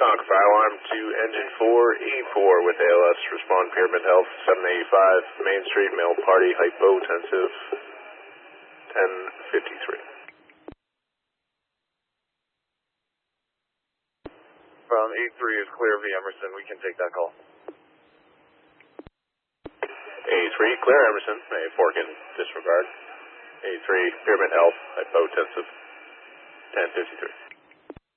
Talk fire alarm to engine 4E4 with ALS. Respond Pyramid Health, 785 Main Street, male party, hypotensive, 1053. From A3 is clear via Emerson. We can take that call. A3, clear Emerson. A4 can disregard. A3, Pyramid Health, hypotensive, 1053.